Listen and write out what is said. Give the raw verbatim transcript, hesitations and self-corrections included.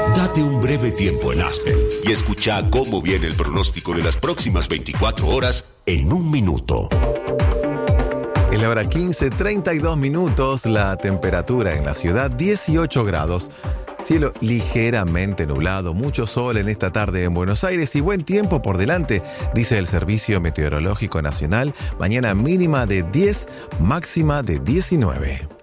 Date un breve tiempo en Aspen y escucha cómo viene el pronóstico de las próximas veinticuatro horas en un minuto. En la hora quince, treinta y dos minutos, la temperatura en la ciudad dieciocho grados. Cielo ligeramente nublado, mucho sol en esta tarde en Buenos Aires y buen tiempo por delante, dice el Servicio Meteorológico Nacional. Mañana mínima de diez, máxima de diecinueve.